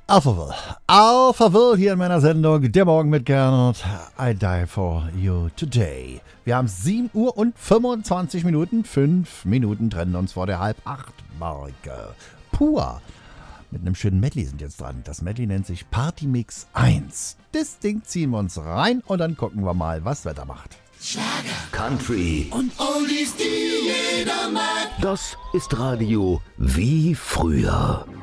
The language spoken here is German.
Alphaville hier in meiner Sendung Der Morgen mit Gernot. I die for you today. Wir haben 7 Uhr und 25 Minuten. 5 Minuten trennen uns vor der Halb-8-Marke. Pur. Mit einem schönen Medley sind jetzt dran. Das Medley nennt sich Party Mix 1. Das Ding ziehen wir uns rein und dann gucken wir mal, was Wetter macht. Schlager, Country und Oldies, die jeder mag. Das ist Radio wie früher.